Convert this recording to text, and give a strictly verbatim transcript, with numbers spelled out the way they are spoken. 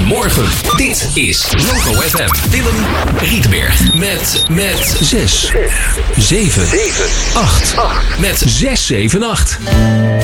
Goedemorgen, dit is Loco F M. Willem Rietberg met, met zes, zeven, acht, met zes zeven acht.